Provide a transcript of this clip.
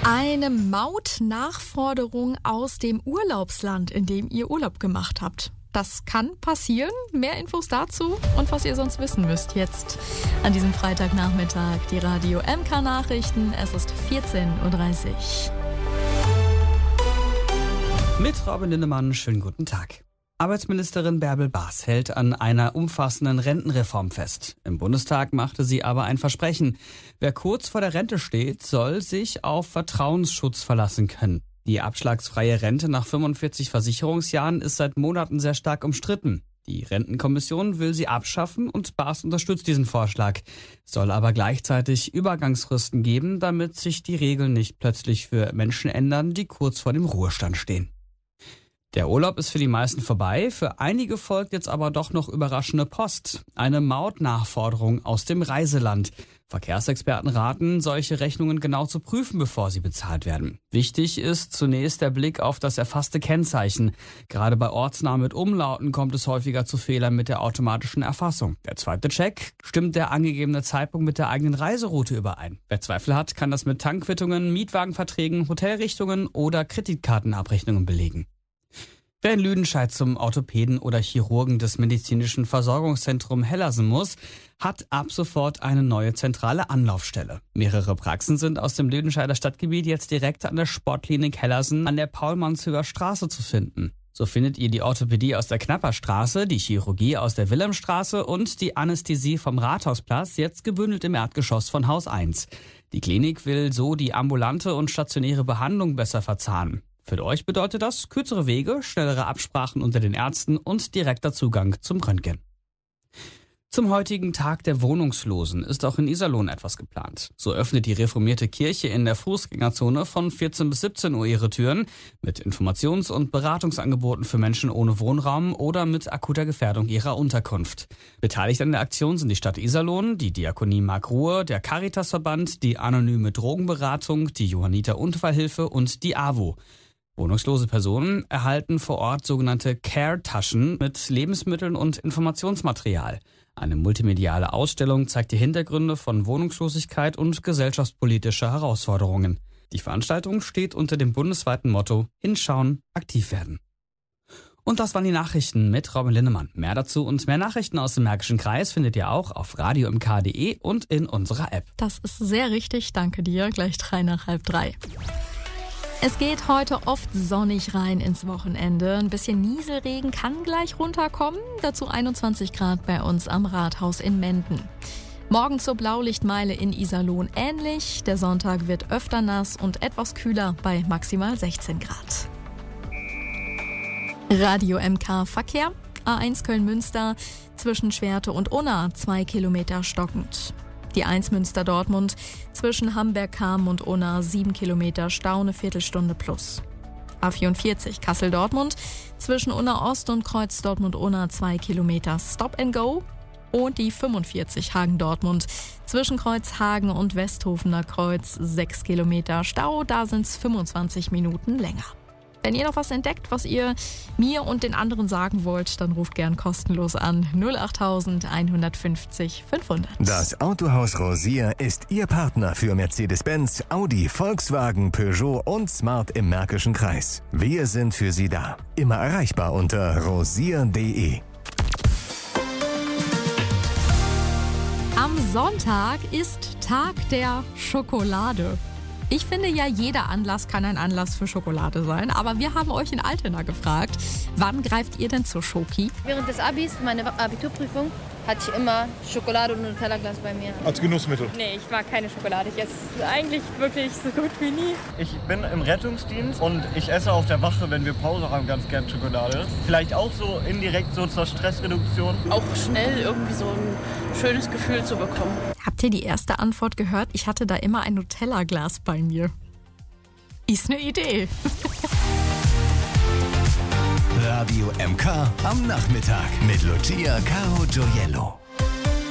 Eine Mautnachforderung aus dem Urlaubsland, in dem ihr Urlaub gemacht habt. Das kann passieren. Mehr Infos dazu und was ihr sonst wissen müsst jetzt an diesem Freitagnachmittag. Die Radio MK Nachrichten. Es ist 14.30 Uhr. Mit Robin Lindemann, schönen guten Tag. Arbeitsministerin Bärbel Baas hält an einer umfassenden Rentenreform fest. Im Bundestag machte sie aber ein Versprechen. Wer kurz vor der Rente steht, soll sich auf Vertrauensschutz verlassen können. Die abschlagsfreie Rente nach 45 Versicherungsjahren ist seit Monaten sehr stark umstritten. Die Rentenkommission will sie abschaffen und Baas unterstützt diesen Vorschlag. Es soll aber gleichzeitig Übergangsfristen geben, damit sich die Regeln nicht plötzlich für Menschen ändern, die kurz vor dem Ruhestand stehen. Der Urlaub ist für die meisten vorbei, für einige folgt jetzt aber doch noch überraschende Post. Eine Mautnachforderung aus dem Reiseland. Verkehrsexperten raten, solche Rechnungen genau zu prüfen, bevor sie bezahlt werden. Wichtig ist zunächst der Blick auf das erfasste Kennzeichen. Gerade bei Ortsnamen mit Umlauten kommt es häufiger zu Fehlern mit der automatischen Erfassung. Der zweite Check: Stimmt der angegebene Zeitpunkt mit der eigenen Reiseroute überein? Wer Zweifel hat, kann das mit Tankquittungen, Mietwagenverträgen, Hotelrichtungen oder Kreditkartenabrechnungen belegen. Wer in Lüdenscheid zum Orthopäden oder Chirurgen des medizinischen Versorgungszentrums Hellersen muss, hat ab sofort eine neue zentrale Anlaufstelle. Mehrere Praxen sind aus dem Lüdenscheider Stadtgebiet jetzt direkt an der Sportklinik Hellersen an der Paul-Manshöher Straße zu finden. So findet ihr die Orthopädie aus der Knapperstraße, die Chirurgie aus der Wilhelmstraße und die Anästhesie vom Rathausplatz, jetzt gebündelt im Erdgeschoss von Haus 1. Die Klinik will so die ambulante und stationäre Behandlung besser verzahnen. Für euch bedeutet das kürzere Wege, schnellere Absprachen unter den Ärzten und direkter Zugang zum Röntgen. Zum heutigen Tag der Wohnungslosen ist auch in Iserlohn etwas geplant. So öffnet die reformierte Kirche in der Fußgängerzone von 14 bis 17 Uhr ihre Türen mit Informations- und Beratungsangeboten für Menschen ohne Wohnraum oder mit akuter Gefährdung ihrer Unterkunft. Beteiligt an der Aktion sind die Stadt Iserlohn, die Diakonie Markruhe, der Caritasverband, die Anonyme Drogenberatung, die Johanniter Unfallhilfe und die AWO. Wohnungslose Personen erhalten vor Ort sogenannte Care-Taschen mit Lebensmitteln und Informationsmaterial. Eine multimediale Ausstellung zeigt die Hintergründe von Wohnungslosigkeit und gesellschaftspolitische Herausforderungen. Die Veranstaltung steht unter dem bundesweiten Motto Hinschauen, aktiv werden. Und das waren die Nachrichten mit Robin Lindemann. Mehr dazu und mehr Nachrichten aus dem Märkischen Kreis findet ihr auch auf radiomk.de und in unserer App. Das ist sehr richtig, danke dir. Gleich 2:03. Es geht heute oft sonnig rein ins Wochenende. Ein bisschen Nieselregen kann gleich runterkommen. Dazu 21 Grad bei uns am Rathaus in Menden. Morgen zur Blaulichtmeile in Iserlohn ähnlich. Der Sonntag wird öfter nass und etwas kühler bei maximal 16 Grad. Radio MK Verkehr. A1 Köln-Münster zwischen Schwerte und Unna 2 Kilometer stockend. Die 1 Münster-Dortmund zwischen Hamberg-Kam und Unna 7 Kilometer Stau, eine Viertelstunde plus. A44 Kassel-Dortmund zwischen Unna Ost und Kreuz Dortmund-Unna 2 Kilometer Stop and Go. Und die 45 Hagen-Dortmund zwischen Kreuz Hagen und Westhofener Kreuz 6 Kilometer Stau, da sind es 25 Minuten länger. Wenn ihr noch was entdeckt, was ihr mir und den anderen sagen wollt, dann ruft gern kostenlos an 08000 150 500. Das Autohaus Rosier ist Ihr Partner für Mercedes-Benz, Audi, Volkswagen, Peugeot und Smart im Märkischen Kreis. Wir sind für Sie da. Immer erreichbar unter rosier.de. Am Sonntag ist Tag der Schokolade. Ich finde ja, jeder Anlass kann ein Anlass für Schokolade sein, aber wir haben euch in Altena gefragt, wann greift ihr denn zur Schoki? Während des Abis, meine Abiturprüfung, hatte ich immer Schokolade und Nutella-Glas bei mir. Als Genussmittel? Nee, ich mag keine Schokolade. Ich esse eigentlich wirklich so gut wie nie. Ich bin im Rettungsdienst und ich esse auf der Wache, wenn wir Pause haben, ganz gern Schokolade. Vielleicht auch so indirekt so zur Stressreduktion. Auch schnell irgendwie so ein schönes Gefühl zu bekommen. Habt ihr die erste Antwort gehört? Ich hatte da immer ein Nutella-Glas bei mir. Ist eine Idee. Radio MK am Nachmittag mit Lucia Caro Gioiello.